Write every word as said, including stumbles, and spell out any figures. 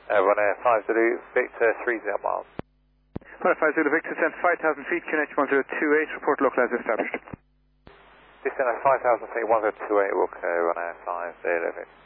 Uh, run air five Zulu Victor three zero miles. Runway five Zulu Victor, descent five thousand feet, Q N H one zero two eight, report local as established. Descend at five thousand feet, one zero two eight, will clear run air five Zulu Victor.